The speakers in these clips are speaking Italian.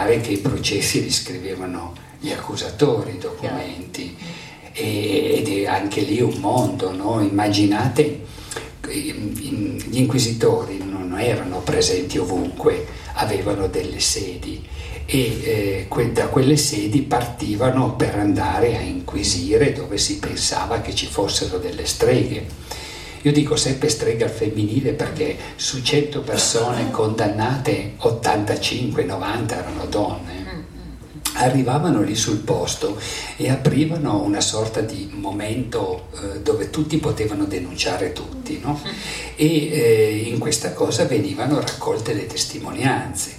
pare che i processi li scrivevano gli accusatori, i documenti, ed è anche lì un mondo, no? Immaginate, gli inquisitori non erano presenti ovunque, avevano delle sedi e da quelle sedi partivano per andare a inquisire dove si pensava che ci fossero delle streghe. Io dico sempre strega al femminile perché su 100 persone condannate 85-90 erano donne. Arrivavano lì sul posto e aprivano una sorta di momento dove tutti potevano denunciare tutti, no? E in questa cosa venivano raccolte le testimonianze.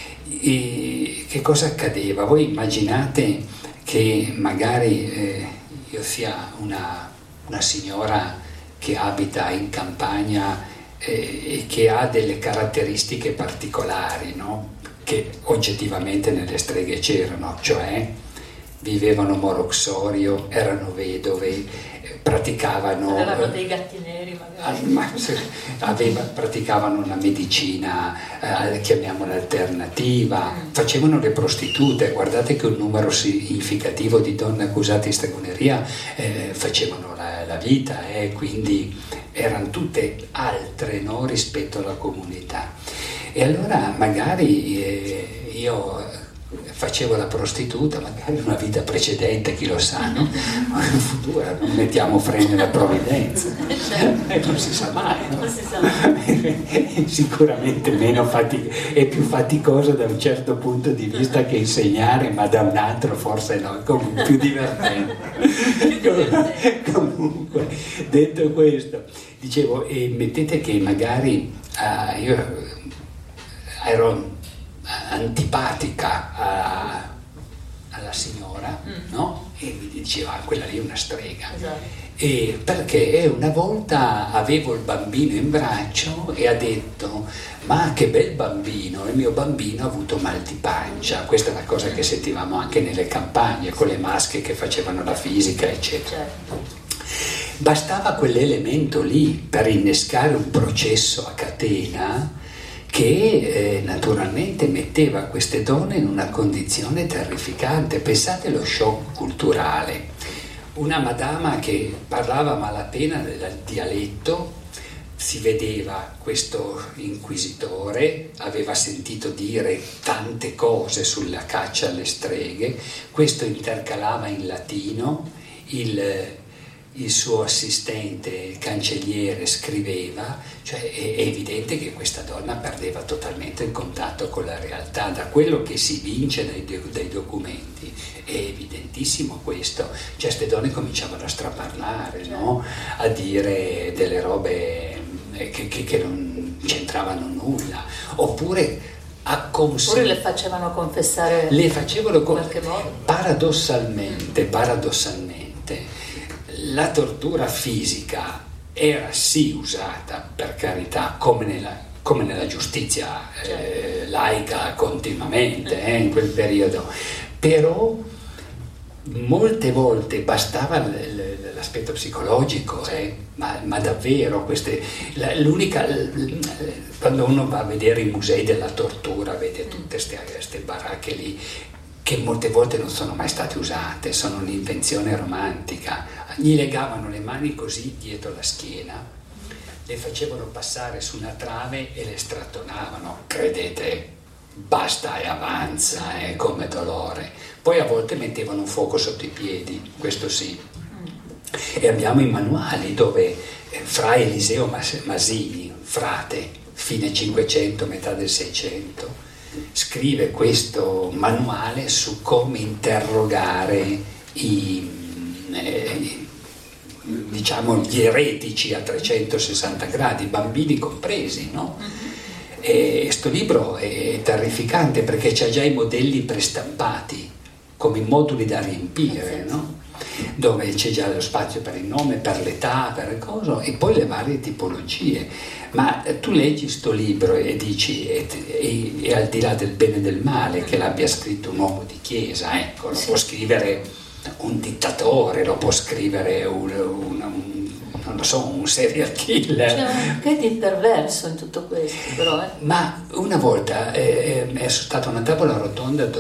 E che cosa accadeva? Voi immaginate che magari io sia una signora che abita in campagna e che ha delle caratteristiche particolari, no? Che oggettivamente nelle streghe c'erano, cioè vivevano moroxorio, erano vedove, praticavano... Avevano dei gatti neri magari. Praticavano una medicina, chiamiamola alternativa, facevano le prostitute. Guardate che un numero significativo di donne accusate di stregoneria facevano la vita, quindi erano tutte altre, no, rispetto alla comunità. E allora magari io facevo la prostituta, magari in una vita precedente, chi lo sa, no? Ma in futuro non mettiamo freni alla provvidenza, non si sa mai, no? Non si sa mai. Sicuramente è più faticoso da un certo punto di vista che insegnare, ma da un altro forse no, comunque più divertente. Comunque, detto questo, dicevo, mettete che magari io ero antipatica alla signora, no? E mi diceva, quella lì è una strega. Esatto. E perché una volta avevo il bambino in braccio e ha detto, ma che bel bambino, il mio bambino ha avuto mal di pancia. Questa è una cosa che sentivamo anche nelle campagne con le masche che facevano la fisica, eccetera. Certo. Bastava quell'elemento lì per innescare un processo a catena che naturalmente metteva queste donne in una condizione terrificante. Pensate allo shock culturale. Una madama che parlava a malapena del dialetto, si vedeva questo inquisitore, aveva sentito dire tante cose sulla caccia alle streghe, questo intercalava in latino, il suo assistente cancelliere scriveva, cioè è evidente che questa donna perdeva totalmente il contatto con la realtà. Da quello che si vince dai documenti è evidentissimo questo, cioè queste donne cominciavano a straparlare, no? A dire delle robe che non c'entravano nulla, oppure le facevano confessare, le facevano in qualche modo. Paradossalmente la tortura fisica era sì usata, per carità, come nella giustizia laica continuamente in quel periodo, però molte volte bastava l'aspetto psicologico, ma davvero quando uno va a vedere i musei della tortura vede tutte queste baracche lì che molte volte non sono mai state usate, sono un'invenzione romantica. Gli legavano le mani così dietro la schiena, le facevano passare su una trave e le strattonavano. Credete, basta e avanza, come dolore. Poi a volte mettevano un fuoco sotto i piedi, questo sì. E abbiamo i manuali dove fra Eliseo Masini, frate, fine 500, metà del 600, scrive questo manuale su come interrogare gli eretici a 360 gradi, bambini compresi, no? E sto libro è terrificante perché c'ha già i modelli prestampati come moduli da riempire, no? Dove c'è già lo spazio per il nome, per l'età, per il coso, e poi le varie tipologie. Ma tu leggi sto libro e dici, e al di là del bene e del male che l'abbia scritto un uomo di chiesa, ecco, lo può scrivere un dittatore, lo può scrivere non lo so, un serial killer. C'è che di perverso in tutto questo, però. Ma una volta è stata una tavola rotonda